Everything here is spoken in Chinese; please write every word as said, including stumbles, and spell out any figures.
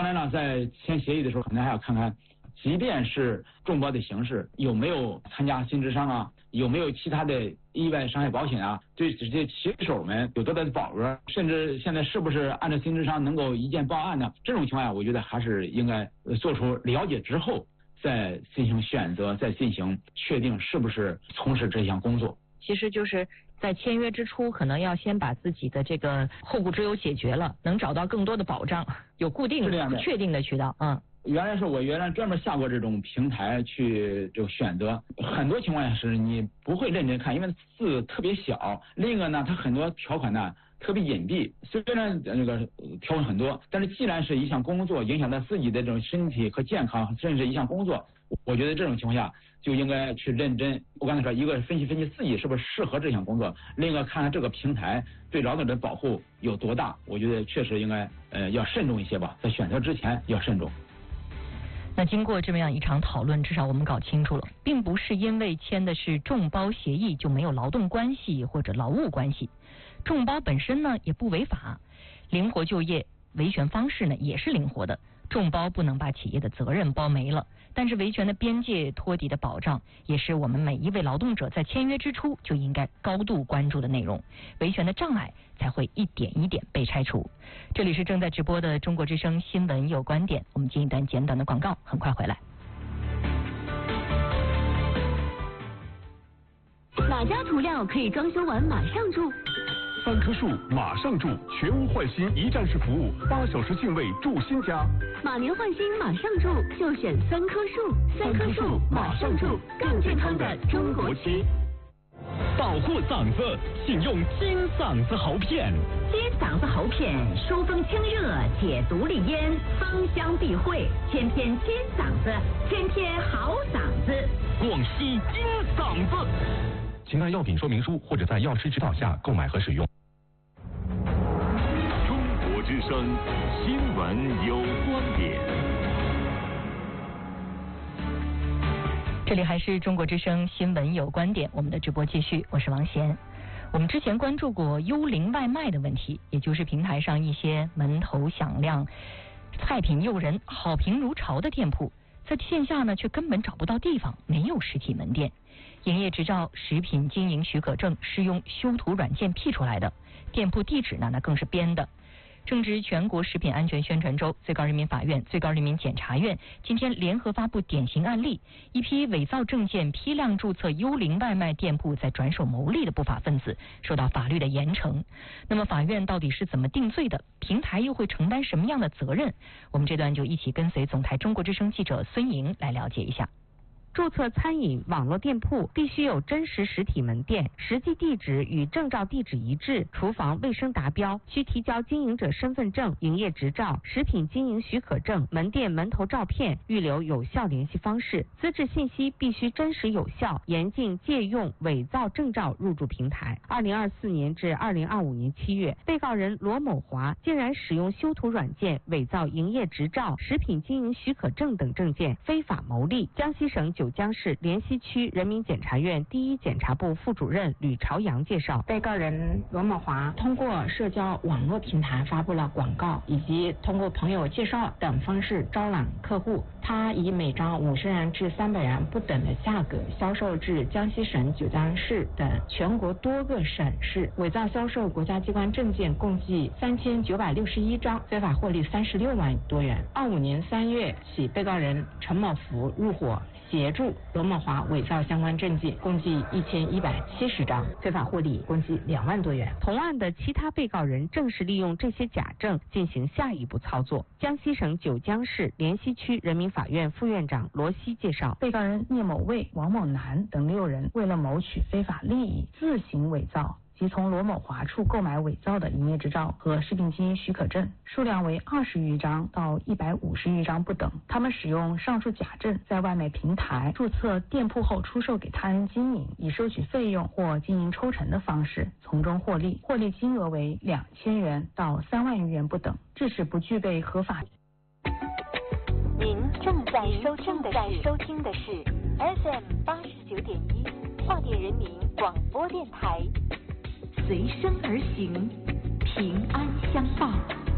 当然了，在签协议的时候，可能还要看看，即便是众包的形式，有没有参加新智商啊，有没有其他的意外伤害保险啊，对这些骑手们有多大的保额，甚至现在是不是按照新智商能够一键报案呢？这种情况下，我觉得还是应该做出了解之后，再进行选择，再进行确定是不是从事这项工作。 其实就是在签约之初，可能要先把自己的这个后顾之忧解决了，能找到更多的保障，有固定的、确定的渠道。嗯， 原来是我原来专门下过这种平台去就选择，很多情况下是你不会认真看，因为字特别小。另一个呢，它很多条款呢特别隐蔽，虽然那个条款很多，但是既然是一项工作，影响到自己的这种身体和健康，甚至一项工作，我觉得这种情况下就应该去认真。我刚才说，一个分析分析自己是不是适合这项工作，另一个看看这个平台对劳动者保护有多大。我觉得确实应该呃要慎重一些吧，在选择之前要慎重。 那经过这么样一场讨论，至少我们搞清楚了，并不是因为签的是众包协议就没有劳动关系或者劳务关系，众包本身呢也不违法，灵活就业维权方式呢也是灵活的，众包不能把企业的责任包没了，但是维权的边界托底的保障也是我们每一位劳动者在签约之初就应该高度关注的内容，维权的障碍才会一点一点被拆除。这里是正在直播的中国之声新闻有观点，我们进一段简短的广告，很快回来。 哪家涂料可以装修完马上住？ 三棵树马上住，全屋换新一站式服务，八小时净位住新家。 马年换新马上住，就选三棵树。三棵树马上住，更健康的中国区。 保护嗓子，请用金嗓子喉片。 金嗓子喉片，疏风清热，解毒利咽，芳香避秽，天天金嗓子，天天好嗓子。 广西金嗓子。 请看药品说明书或者在药师指导下购买和使用。 中国之声新闻有观点。 这里还是中国之声新闻有观点，我们的直播继续，我是王贤。我们之前关注过幽灵外卖的问题，也就是平台上一些门头响亮、菜品诱人、好评如潮的店铺，在线下呢却根本找不到地方，没有实体门店。营业执照、食品经营许可证是用修图软件 P 出来的，店铺地址呢那更是编的。正值全国食品安全宣传周，最高人民法院、最高人民检察院今天联合发布典型案例，一批伪造证件、批量注册幽灵外卖店铺在转手牟利的不法分子受到法律的严惩。那么法院到底是怎么定罪的？平台又会承担什么样的责任？我们这段就一起跟随总台中国之声记者孙莹来了解一下。 注册餐饮网络店铺必须有真实实体门店，实际地址与证照地址一致，厨房卫生达标，需提交经营者身份证、营业执照、食品经营许可证、门店门头照片，预留有效联系方式，资质信息必须真实有效，严禁借用伪造证照入驻平台。二零二四年至二零二五年七月，被告人罗某华竟然使用修图软件伪造营业执照、食品经营许可证等证件，非法牟利。江西省九江市莲溪区人民检察院第一检察部副主任吕朝阳介绍， 被告人罗某华通过社交网络平台发布了广告，以及通过朋友介绍等方式招揽客户。他以每张五十元至三百元不等的价格销售至江西省九江市等全国多个省市，伪造销售国家机关证件共计三千九百六十一张，非法获利三十六万多元。二五年三月起，被告人陈某福入伙协助罗某华伪造相关证件，共计一千一百七十张，非法获利共计两万多元。 同案的其他被告人正是利用这些假证进行下一步操作。江西省九江市莲溪区人民法院副院长罗西介绍， 被告人聂某卫、王某南等六人为了谋取非法利益，自行伪造即从罗某华处购买伪造的营业执照和食品经营许可证，数量为二十余张到一百五十余张不等。他们使用上述假证，在外卖平台注册店铺后出售给他人经营，以收取费用或经营抽成的方式从中获利，获利金额为两千元到三万余元不等，致使不具备合法。 您正在收听的是收听的是 F M 八十九点一华电人民广播电台。随声而行，平安相报。